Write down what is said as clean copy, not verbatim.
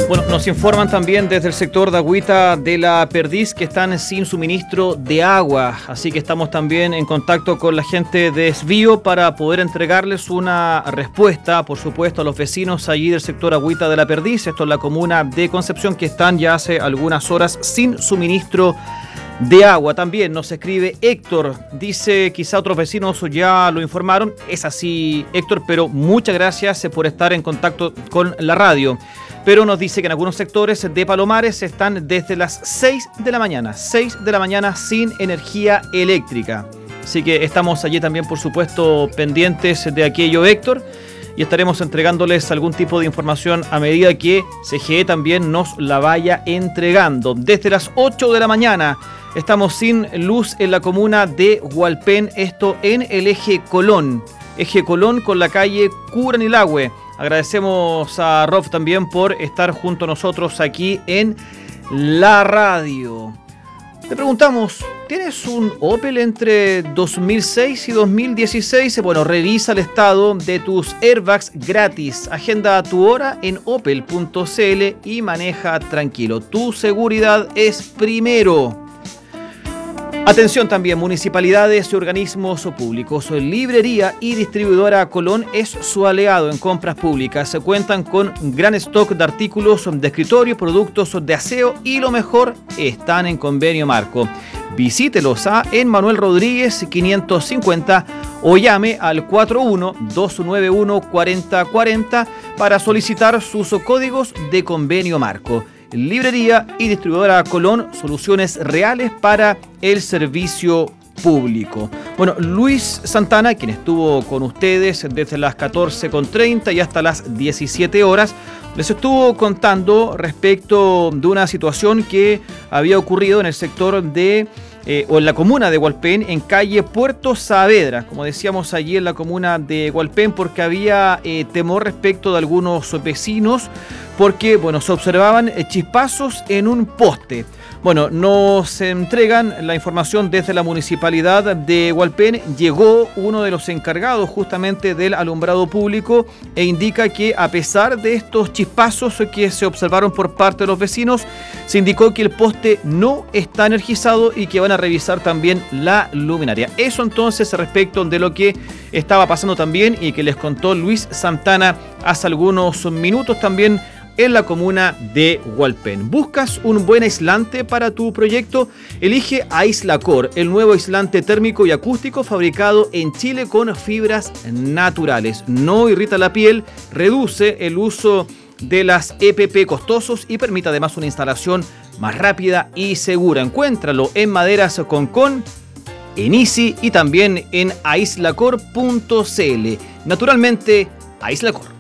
Bueno, nos informan también desde el sector de Agüita de la Perdiz que están sin suministro de agua, así que estamos también en contacto con la gente de Desvío para poder entregarles una respuesta, por supuesto, a los vecinos allí del sector Agüita de la Perdiz, esto es la comuna de Concepción, que están ya hace algunas horas sin suministro de agua. También nos escribe Héctor, dice quizá otros vecinos ya lo informaron, es así Héctor, pero muchas gracias por estar en contacto con la radio. Pero nos dice que en algunos sectores de Palomares están desde las 6 de la mañana sin energía eléctrica. Así que estamos allí también, por supuesto, pendientes de aquello, Héctor, y estaremos entregándoles algún tipo de información a medida que CGE también nos la vaya entregando. Desde las 8 de la mañana estamos sin luz en la comuna de Hualpén, esto en el eje Colón con la calle Curanilahue. Agradecemos a Rob también por estar junto a nosotros aquí en la radio. Te preguntamos, ¿tienes un Opel entre 2006 y 2016? Bueno, revisa el estado de tus airbags gratis. Agenda tu hora en opel.cl y maneja tranquilo. Tu seguridad es primero. Atención también, municipalidades y organismos públicos. Librería y distribuidora Colón es su aliado en compras públicas. Se cuentan con gran stock de artículos de escritorio, productos de aseo y lo mejor, están en convenio marco. Visítelos en Manuel Rodríguez 550 o llame al 41-291-4040 para solicitar sus códigos de convenio marco. Librería y distribuidora Colón, soluciones reales para el servicio público. Bueno, Luis Santana, quien estuvo con ustedes desde las 14:30 y hasta las 17 horas, les estuvo contando respecto de una situación que había ocurrido en el sector o en la comuna de Hualpén, en calle Puerto Saavedra, como decíamos allí en la comuna de Hualpén, porque había temor respecto de algunos vecinos, porque bueno, se observaban chispazos en un poste. Bueno, nos entregan la información desde la municipalidad de Hualpén. Llegó uno de los encargados justamente del alumbrado público e indica que a pesar de estos chispazos que se observaron por parte de los vecinos, se indicó que el poste no está energizado y que van a revisar también la luminaria. Eso entonces respecto de lo que estaba pasando también y que les contó Luis Santana hace algunos minutos también en la comuna de Hualpén. ¿Buscas un buen aislante para tu proyecto? Elige Aislacor, el nuevo aislante térmico y acústico fabricado en Chile con fibras naturales. No irrita la piel, reduce el uso de las EPP costosos y permite además una instalación más rápida y segura. Encuéntralo en Maderas Concón, en Easy y también en aislacor.cl. Naturalmente, Aislacor.